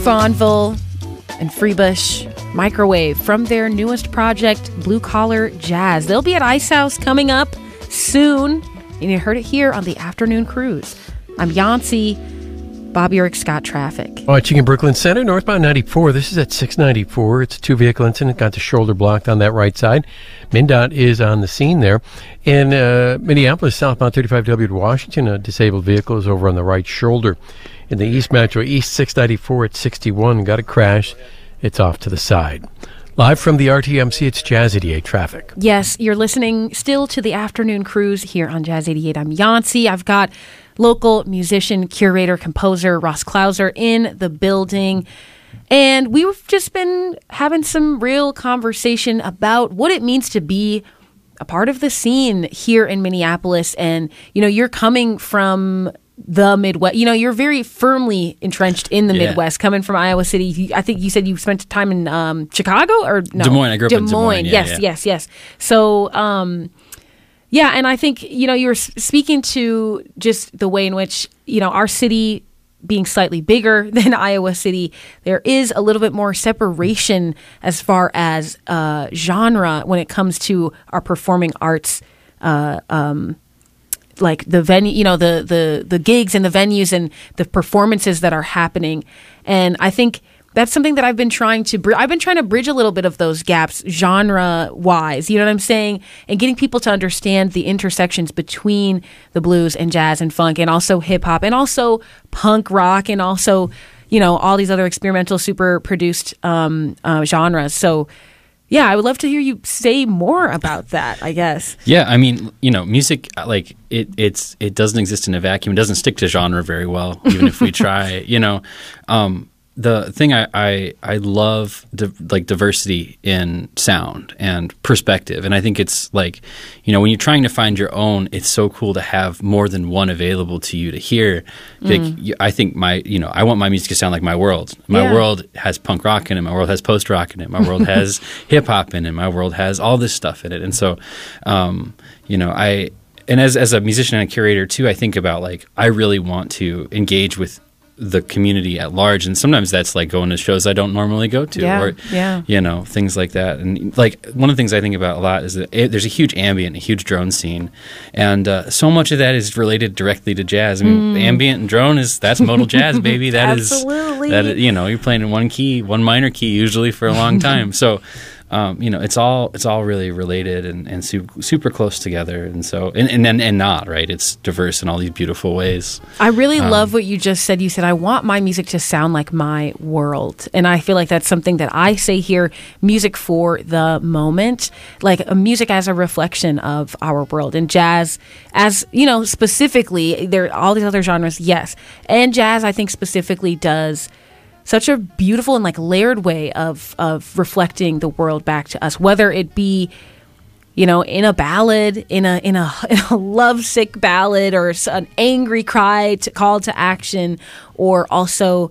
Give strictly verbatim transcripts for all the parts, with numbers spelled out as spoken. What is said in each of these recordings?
Fawnville and Freebush Microwave from their newest project, Blue Collar Jazz. They'll be at Ice House coming up soon, and you heard it here on the Afternoon Cruise. I'm Yancey, Bobby Eric Scott Traffic. Watching in Brooklyn Center, northbound ninety-four. This is at six ninety-four. It's a two-vehicle incident. Got the shoulder blocked on that right side. MnDOT is on the scene there. In uh, Minneapolis, southbound thirty-five W to Washington, a disabled vehicle is over on the right shoulder. In the East Metro, East six ninety-four at sixty-one. Got a crash. It's off to the side. Live from the R T M C, it's Jazz eighty-eight Traffic. Yes, you're listening still to the Afternoon Cruise here on Jazz eighty-eight. I'm Yancey. I've got local musician, curator, composer Ross Klauser in the building. And we've just been having some real conversation about what it means to be a part of the scene here in Minneapolis. And, you know, you're coming from the Midwest. You know, you're very firmly entrenched in the yeah. Midwest, coming from Iowa City. I think you said you spent time in um, Chicago or no? Des Moines. I grew up Des in Des Moines. Yeah, yes, yeah. yes, yes. So, um, yeah, and I think, you know, you were speaking to just the way in which, you know, our city being slightly bigger than Iowa City, there is a little bit more separation as far as uh, genre when it comes to our performing arts, uh, um, like the venue, you know, the, the, the gigs and the venues and the performances that are happening. And I think that's something that I've been trying to br- I've been trying to bridge a little bit of those gaps genre-wise, you know what I'm saying? And getting people to understand the intersections between the blues and jazz and funk and also hip-hop and also punk rock and also, you know, all these other experimental, super produced um, uh, genres. So, yeah, I would love to hear you say more about that, I guess. Yeah, I mean, you know, music, like, it it's it doesn't exist in a vacuum. It doesn't stick to genre very well, even if we try, you know. Um, the thing I, I, I love, di- like, diversity in sound and perspective. And I think it's, like, you know, when you're trying to find your own, it's so cool to have more than one available to you to hear. Like, mm. you, I think my, you know, I want my music to sound like my world. My yeah. world has punk rock in it. My world has post rock in it. My world has hip hop in it. My world has all this stuff in it. And so, um, you know, I, and as, as a musician and a curator too, I think about, like, I really want to engage with the community at large, and sometimes that's like going to shows I don't normally go to, yeah, or yeah. you know, things like that. And like one of the things I think about a lot is that it, there's a huge ambient, a huge drone scene, and uh, so much of that is related directly to jazz. I mean, mm. ambient and drone is that's modal jazz, baby. That Absolutely. is that you know, you're playing in one key, one minor key, usually for a long time. So. Um, you know, it's all it's all really related and, and super, super close together, and so and, and and not right. It's diverse in all these beautiful ways. I really um, love what you just said. You said I want my music to sound like my world, and I feel like that's something that I say here: music for the moment, like a music as a reflection of our world, and jazz, as you know, specifically. There are all these other genres, yes, and jazz, I think specifically does such a beautiful and like layered way of of reflecting the world back to us, whether it be, you know, in a ballad, in a in a, in a lovesick ballad, or an angry cry to call to action, or also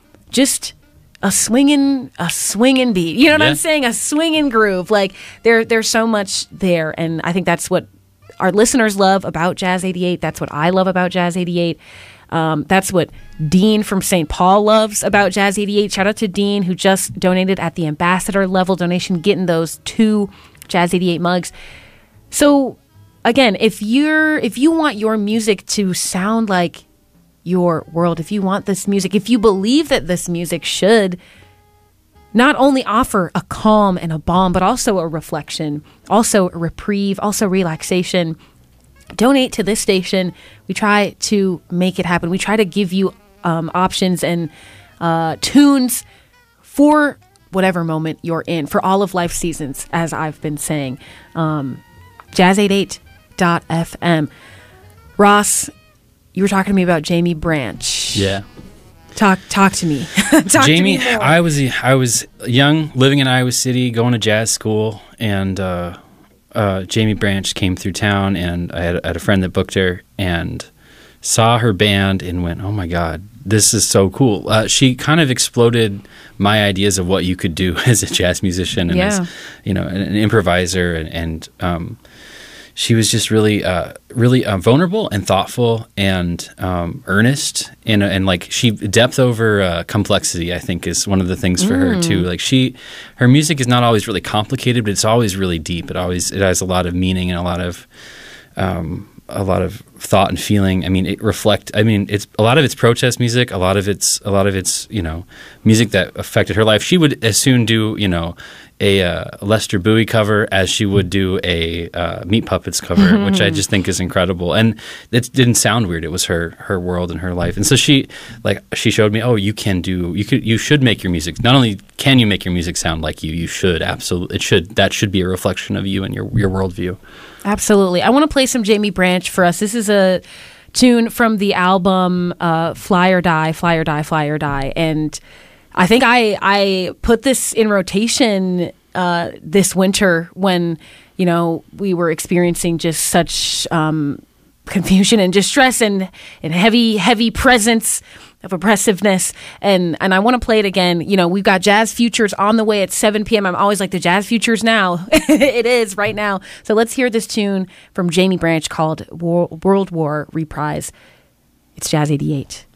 just a swinging a swinging beat. You know what yeah. I'm saying? A swinging groove. Like there there's so much there, and I think that's what our listeners love about Jazz eighty-eight. That's what I love about Jazz eighty-eight. Um, that's what Dean from Saint Paul loves about Jazz eighty-eight. Shout out to Dean, who just donated at the ambassador level donation, getting those two Jazz eighty-eight mugs. So, again, if you're if you want your music to sound like your world, if you want this music, if you believe that this music should not only offer a calm and a balm, but also a reflection, also a reprieve, also relaxation, donate to this station. We try to make it happen. We try to give you um, options and uh, tunes for whatever moment you're in, for all of life's seasons, as I've been saying. Um, jazz eighty-eight dot f m. Ross, you were talking to me about Jamie Branch. Yeah. Talk talk to me. talk Jamie, to me more. I was I was young, living in Iowa City, going to jazz school, and uh, uh, Jamie Branch came through town, and I had, I had a friend that booked her, and saw her band, and went, "Oh my God, this is so cool." Uh, she kind of exploded my ideas of what you could do as a jazz musician and yeah. as, you know, an, an improviser, and, and um, she was just really, uh, really uh, vulnerable and thoughtful and um, earnest, and and like she depth over uh, complexity. I think is one of the things for mm. her too. Like she, her music is not always really complicated, but it's always really deep. It always it has a lot of meaning and a lot of. Um, a lot of thought and feeling. I mean, it reflect. I mean, it's a lot of it's protest music. A lot of it's a lot of it's you know music that affected her life. She would as soon do you know a uh, Lester Bowie cover as she would do a uh, Meat Puppets cover, which I just think is incredible. And it didn't sound weird. It was her her world and her life. And so she like she showed me, oh, you can do you could you should make your music. Not only can you make your music sound like you, you should absolutely it should that should be a reflection of you and your your worldview. Absolutely. I want to play some Jaimie Branch for us. This is a tune from the album uh, Fly or Die, Fly or Die, Fly or Die. And I think I I put this in rotation uh, this winter when, you know, we were experiencing just such um, confusion and distress and, and heavy, heavy presence of oppressiveness. And and I want to play it again. You know, we've got Jazz Futures on the way at seven p.m. I'm always like, the Jazz Futures now. It is right now. So let's hear this tune from Jaimie Branch called War- World War Reprise. It's Jazz eighty-eight.